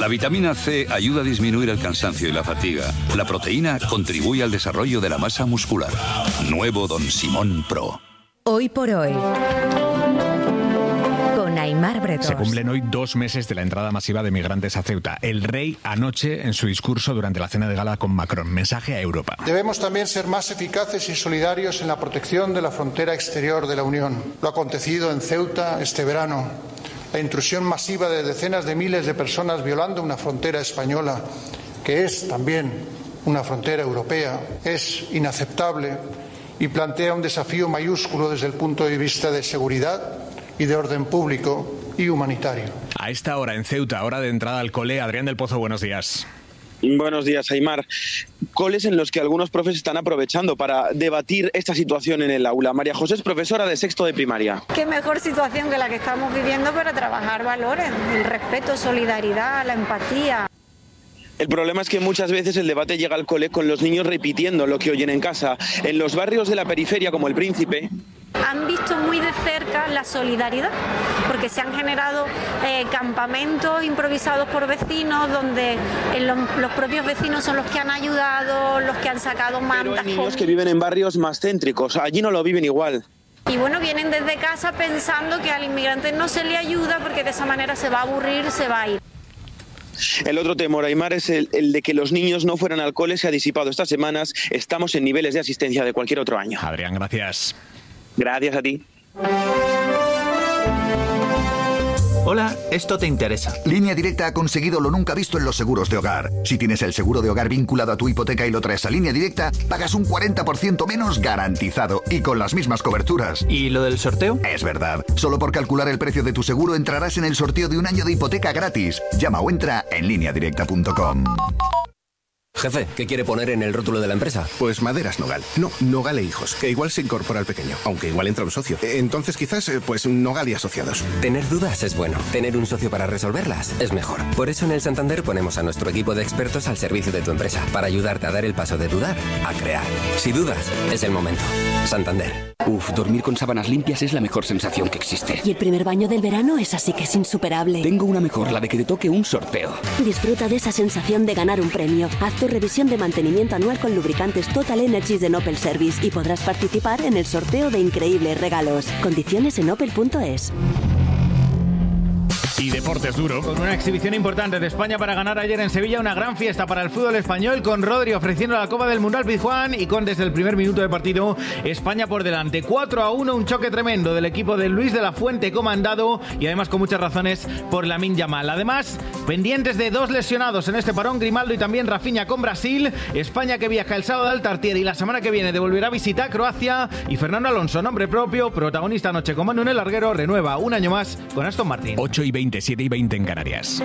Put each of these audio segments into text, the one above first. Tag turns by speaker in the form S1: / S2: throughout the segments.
S1: La vitamina C ayuda a disminuir el cansancio y la fatiga. La proteína contribuye al desarrollo de la masa muscular. Nuevo Don Simón Pro.
S2: Hoy por hoy. Con Aimar Bretós.
S3: Se cumplen hoy 2 meses de la entrada masiva de migrantes a Ceuta. El rey anoche en su discurso durante la cena de gala con Macron. Mensaje a Europa.
S4: Debemos también ser más eficaces y solidarios en la protección de la frontera exterior de la Unión. Lo acontecido en Ceuta este verano, la intrusión masiva de decenas de miles de personas violando una frontera española, que es también una frontera europea, es inaceptable y plantea un desafío mayúsculo desde el punto de vista de seguridad y de orden público y humanitario.
S3: A esta hora en Ceuta, hora de entrada al cole, Adrián del Pozo, buenos días.
S5: Buenos días, Aimar. Coles en los que algunos profes están aprovechando para debatir esta situación en el aula. María José es profesora de sexto de primaria.
S6: Qué mejor situación que la que estamos viviendo para trabajar valores, el respeto, solidaridad, la empatía.
S5: El problema es que muchas veces el debate llega al cole con los niños repitiendo lo que oyen en casa. En los barrios de la periferia, como El Príncipe,
S6: han visto muy de cerca la solidaridad, porque se han generado campamentos improvisados por vecinos, donde los propios vecinos son los que han ayudado, los que han sacado mantas.
S5: Pero hay niños que viven en barrios más céntricos, allí no lo viven igual.
S6: Y bueno, vienen desde casa pensando que al inmigrante no se le ayuda porque de esa manera se va a aburrir, se va a ir.
S5: El otro temor, Aimar, es el de que los niños no fueran al cole. Se ha disipado estas semanas. Estamos en niveles de asistencia de cualquier otro año.
S3: Adrián, gracias.
S5: Gracias a ti.
S7: Hola, esto te interesa.
S8: Línea Directa ha conseguido lo nunca visto en los seguros de hogar. Si tienes el seguro de hogar vinculado a tu hipoteca y lo traes a Línea Directa, pagas un 40% menos garantizado y con las mismas coberturas.
S7: ¿Y lo del sorteo?
S8: Es verdad. Solo por calcular el precio de tu seguro entrarás en el sorteo de un año de hipoteca gratis. Llama o entra en lineadirecta.com.
S9: Jefe, ¿qué quiere poner en el rótulo de la empresa?
S10: Pues Maderas Nogal. No, Nogal e Hijos, que igual se incorpora al pequeño, aunque igual entra un socio. Entonces quizás, pues Nogal y Asociados.
S9: Tener dudas es bueno. Tener un socio para resolverlas es mejor. Por eso en el Santander ponemos a nuestro equipo de expertos al servicio de tu empresa, para ayudarte a dar el paso de dudar a crear. Si dudas, es el momento. Santander.
S11: Dormir con sábanas limpias es la mejor sensación que existe.
S12: Y el primer baño del verano es así que es insuperable.
S11: Tengo una mejor, la de que te toque un sorteo.
S12: Disfruta de esa sensación de ganar un premio. Haz tu revisión de mantenimiento anual con lubricantes Total Energies de Opel Service y podrás participar en el sorteo de increíbles regalos. Condiciones en opel.es.
S3: Y deportes duro.
S13: Con una exhibición importante de España para ganar ayer en Sevilla, una gran fiesta para el fútbol español, con Rodri ofreciendo la Copa del Mundial Pizjuán y con desde el primer minuto de partido España por delante. 4-1, un choque tremendo del equipo de Luis de la Fuente comandado y además con muchas razones por Lamine Yamal. Además, pendientes de 2 lesionados en este parón, Grimaldo y también Rafinha con Brasil. España que viaja el sábado al Tartiere y la semana que viene devolverá visita a Croacia. Y Fernando Alonso, nombre propio, protagonista anoche con Manu en el larguero, renueva un año más con Aston Martin.
S3: 8:20, 7:20 en Canarias.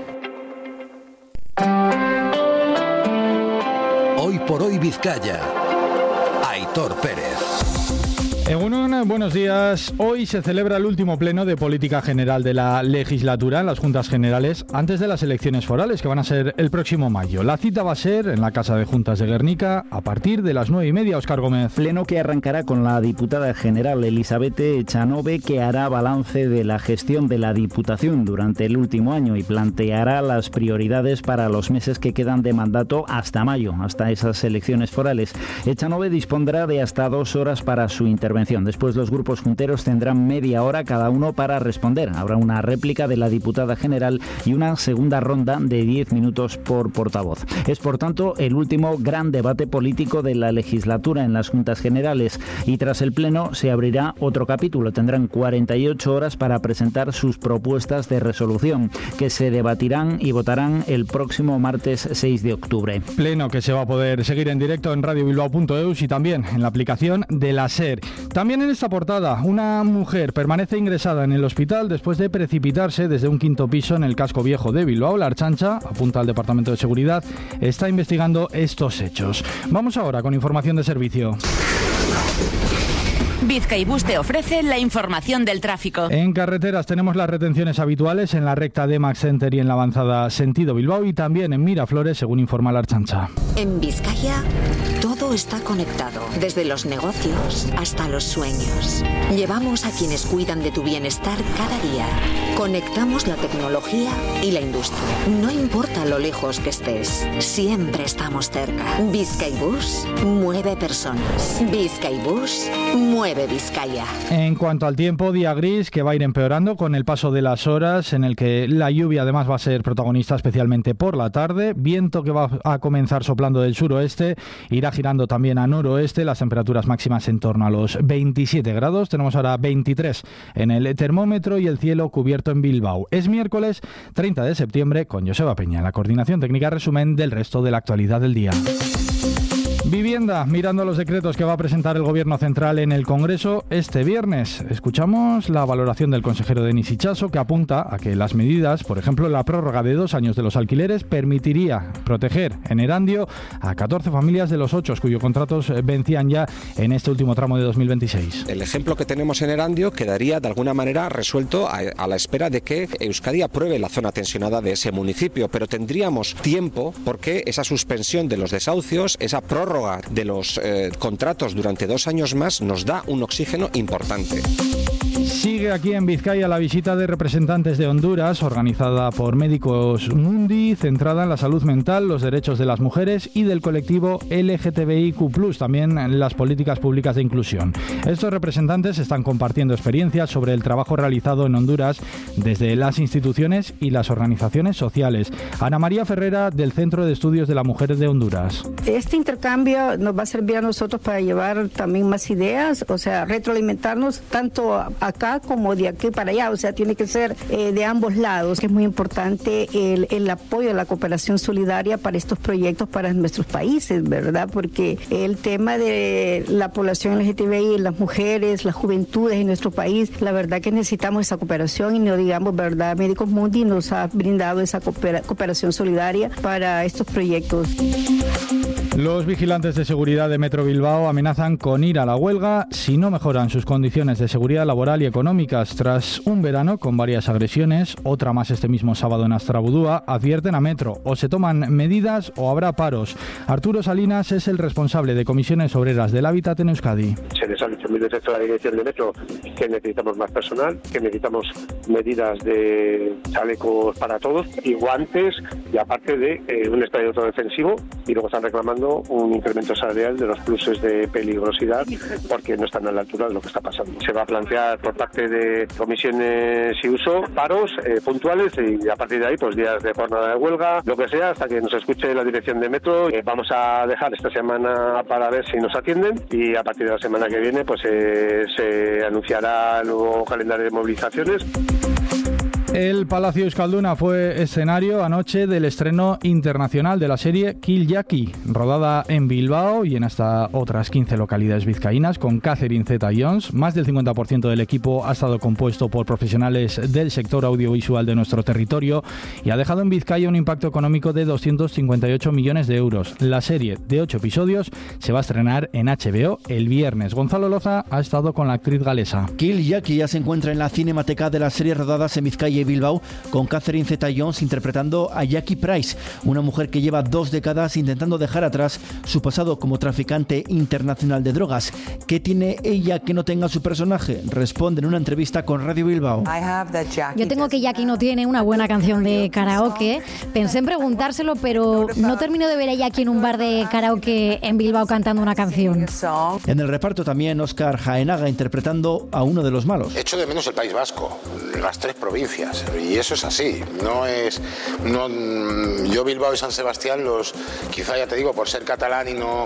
S14: Hoy por hoy Vizcaya. Aitor Pérez.
S15: Egunon, buenos días. Hoy se celebra el último pleno de política general de la legislatura en las Juntas Generales antes de las elecciones forales, que van a ser el próximo mayo. La cita va a ser en la Casa de Juntas de Guernica a partir de las 9:30. Óscar Gómez.
S16: Pleno que arrancará con la diputada general Elizabeth Echanove, que hará balance de la gestión de la Diputación durante el último año y planteará las prioridades para los meses que quedan de mandato hasta mayo, hasta esas elecciones forales. Echanove dispondrá de hasta 2 horas para su intervención. Después los grupos junteros tendrán media hora cada uno para responder. Habrá una réplica de la diputada general y una segunda ronda de 10 minutos por portavoz. Es por tanto el último gran debate político de la legislatura en las Juntas Generales y tras el pleno se abrirá otro capítulo. Tendrán 48 horas para presentar sus propuestas de resolución que se debatirán y votarán el próximo martes 6 de octubre.
S15: Pleno que se va a poder seguir en directo en radiobilbao.eus y también en la aplicación de la SER. También en esta portada, una mujer permanece ingresada en el hospital después de precipitarse desde un 5º piso en el casco viejo de Bilbao. La Ertzaintza, apunta al Departamento de Seguridad, está investigando estos hechos. Vamos ahora con información de servicio.
S17: Bizkaibus te ofrece la información del tráfico.
S15: En carreteras tenemos las retenciones habituales en la recta de Max Center y en la avanzada sentido Bilbao y también en Miraflores, según informa la Ertzaintza.
S18: En Vizcaya todo está conectado, desde los negocios hasta los sueños. Llevamos a quienes cuidan de tu bienestar cada día. Conectamos la tecnología y la industria. No importa lo lejos que estés, siempre estamos cerca. Bizkaibus mueve personas. Bizkaibus mueve Vizcaya.
S15: En cuanto al tiempo, día gris que va a ir empeorando con el paso de las horas, en el que la lluvia además va a ser protagonista especialmente por la tarde. Viento que va a comenzar soplando del suroeste, irá girando también a noroeste, las temperaturas máximas en torno a los 27 grados. Tenemos ahora 23 en el termómetro y el cielo cubierto en Bilbao. Es miércoles 30 de septiembre con Joseba Peña, la coordinación técnica, resumen del resto de la actualidad del día. Vivienda, mirando los decretos que va a presentar el Gobierno Central en el Congreso este viernes. Escuchamos la valoración del consejero Denis Itxaso, que apunta a que las medidas, por ejemplo, la prórroga de 2 años de los alquileres, permitiría proteger en Erandio a 14 familias de los 8 cuyos contratos vencían ya en este último tramo de 2026.
S19: El ejemplo que tenemos en Erandio quedaría de alguna manera resuelto a la espera de que Euskadi apruebe la zona tensionada de ese municipio, pero tendríamos tiempo porque esa suspensión de los desahucios, esa prórroga de los contratos durante 2 años más nos da un oxígeno importante.
S15: Sigue aquí en Vizcaya la visita de representantes de Honduras, organizada por Médicos Mundi, centrada en la salud mental, los derechos de las mujeres y del colectivo LGTBIQ+, también en las políticas públicas de inclusión. Estos representantes están compartiendo experiencias sobre el trabajo realizado en Honduras desde las instituciones y las organizaciones sociales. Ana María Ferrera, del Centro de Estudios de la Mujer de Honduras.
S20: Este intercambio nos va a servir a nosotros para llevar también más ideas, o sea, retroalimentarnos tanto acá como de aquí para allá, o sea, tiene que ser de ambos lados. Es muy importante el apoyo de la cooperación solidaria para estos proyectos para nuestros países, ¿verdad? Porque el tema de la población LGTBI, las mujeres, las juventudes en nuestro país, la verdad que necesitamos esa cooperación y no digamos, ¿verdad? Médicos Mundi nos ha brindado esa cooperación solidaria para estos proyectos.
S15: Los vigilantes de seguridad de Metro Bilbao amenazan con ir a la huelga si no mejoran sus condiciones de seguridad laboral y económicas. Tras un verano con varias agresiones, otra más este mismo sábado en Astrabudúa, advierten a Metro: o se toman medidas o habrá paros. Arturo Salinas es el responsable de Comisiones Obreras del Hábitat en Euskadi.
S21: Se les ha dicho mil veces a la dirección de Metro que necesitamos más personal, que necesitamos medidas de chalecos para todos y guantes, y aparte de un estadio autodefensivo, y luego están reclamando un incremento salarial de los pluses de peligrosidad porque no están a la altura de lo que está pasando. Se va a plantear por parte de comisiones y uso paros puntuales y a partir de ahí pues días de jornada de huelga, lo que sea, hasta que nos escuche la dirección de Metro. Vamos a dejar esta semana para ver si nos atienden y a partir de la semana que viene pues se anunciará el nuevo calendario de movilizaciones.
S15: El Palacio Euskalduna fue escenario anoche del estreno internacional de la serie Kill Jackie, rodada en Bilbao y en hasta otras 15 localidades vizcaínas, con Catherine Zeta-Jones. Más del 50% del equipo ha estado compuesto por profesionales del sector audiovisual de nuestro territorio y ha dejado en Vizcaya un impacto económico de 258 millones de euros. La serie, de 8 episodios, se va a estrenar en HBO el viernes. Gonzalo Loza ha estado con la actriz galesa.
S22: Kill Jackie ya se encuentra en la Cinemateca de las series rodadas en Vizcaya y Bilbao, con Catherine Zeta-Jones interpretando a Jackie Price, una mujer que lleva 2 décadas intentando dejar atrás su pasado como traficante internacional de drogas. ¿Qué tiene ella que no tenga su personaje? Responde en una entrevista con Radio Bilbao.
S23: Yo tengo que Jackie no tiene una buena canción de karaoke. Pensé en preguntárselo, pero no termino de ver a Jackie en un bar de karaoke en Bilbao cantando una canción.
S22: En el reparto también Óscar Jaenaga interpretando a uno de los malos.
S24: Echo de menos el País Vasco, las 3 provincias. Y eso es así, yo Bilbao y San Sebastián, quizá ya te digo, por ser catalán y no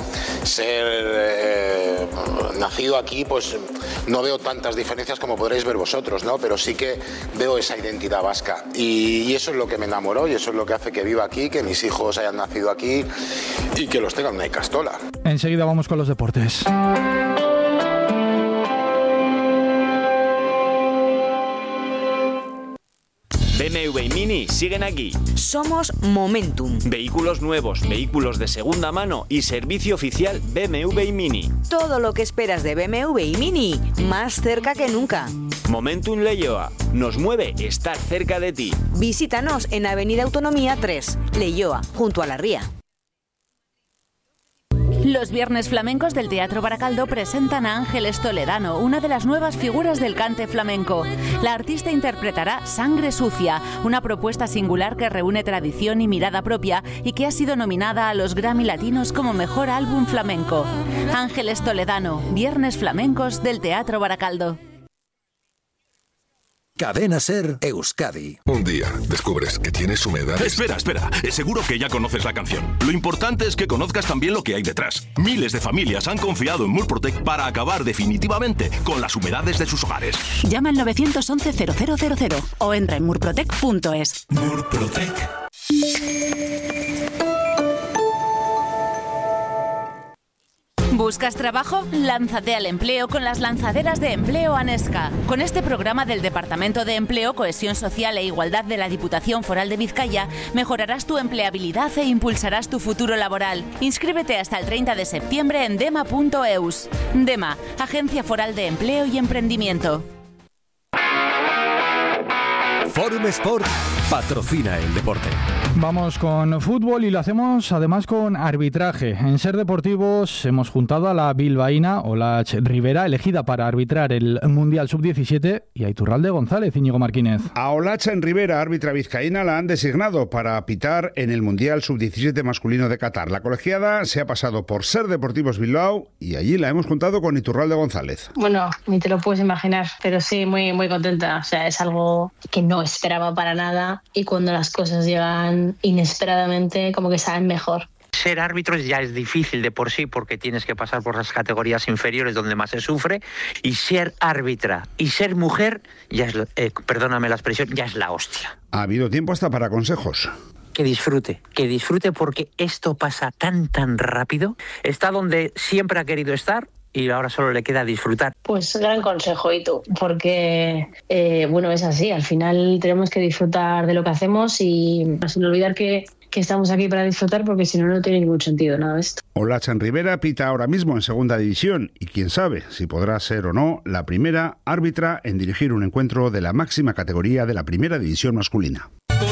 S24: ser nacido aquí, pues no veo tantas diferencias como podréis ver vosotros, ¿no? Pero sí que veo esa identidad vasca y eso es lo que me enamoró y eso es lo que hace que viva aquí, que mis hijos hayan nacido aquí y que los tengan una Icastola.
S15: Enseguida vamos con los deportes.
S1: BMW y Mini siguen aquí.
S17: Somos Momentum.
S1: Vehículos nuevos, vehículos de segunda mano y servicio oficial BMW y Mini.
S17: Todo lo que esperas de BMW y Mini, más cerca que nunca.
S1: Momentum Leioa. Nos mueve estar cerca de ti.
S17: Visítanos en Avenida Autonomía 3, Leioa, junto a la Ría.
S2: Los Viernes Flamencos del Teatro Baracaldo presentan a Ángeles Toledano, una de las nuevas figuras del cante flamenco. La artista interpretará Sangre Sucia, una propuesta singular que reúne tradición y mirada propia y que ha sido nominada a los Grammy Latinos como Mejor Álbum Flamenco. Ángeles Toledano, Viernes Flamencos del Teatro Baracaldo.
S14: Cadena Ser Euskadi.
S4: Un día descubres que tienes humedad.
S6: Espera. Seguro que ya conoces la canción. Lo importante es que conozcas también lo que hay detrás. Miles de familias han confiado en Murprotec para acabar definitivamente con las humedades de sus hogares.
S17: Llama al 911-0000 o entra en murprotec.es.
S6: Murprotec.
S2: ¿Buscas trabajo? Lánzate al empleo con las lanzaderas de empleo ANESCA. Con este programa del Departamento de Empleo, Cohesión Social e Igualdad de la Diputación Foral de Vizcaya, mejorarás tu empleabilidad e impulsarás tu futuro laboral. Inscríbete hasta el 30 de septiembre en dema.eus. Dema, Agencia Foral de Empleo y Emprendimiento.
S14: Forum Sport patrocina el deporte.
S15: Vamos con fútbol y lo hacemos además con arbitraje. En Ser Deportivos hemos juntado a la bilbaína Olach Rivera, elegida para arbitrar el Mundial Sub-17, y a Iturralde González. Íñigo Martínez.
S25: A Olach Rivera, árbitra vizcaína, la han designado para pitar en el Mundial Sub-17 masculino de Qatar. La colegiada se ha pasado por Ser Deportivos Bilbao y allí la hemos juntado con Iturralde González.
S26: Bueno, ni te lo puedes imaginar, pero sí, muy, muy contenta. O sea, es algo que no esperaba para nada y cuando las cosas llegan inesperadamente como que saben mejor.
S27: Ser árbitro ya es difícil de por sí porque tienes que pasar por las categorías inferiores donde más se sufre, y ser árbitra y ser mujer, ya es, perdóname la expresión, ya es la hostia.
S25: Ha habido tiempo hasta para consejos.
S27: Que disfrute porque esto pasa tan rápido, está donde siempre ha querido estar y ahora solo le queda disfrutar.
S26: Pues gran consejo, Itu, porque bueno, es así, al final tenemos que disfrutar de lo que hacemos y sin olvidar que estamos aquí para disfrutar, porque si no, no tiene ningún sentido nada de esto.
S25: Olach Rivera pita ahora mismo en segunda división y quién sabe si podrá ser o no la primera árbitra en dirigir un encuentro de la máxima categoría de la primera división masculina.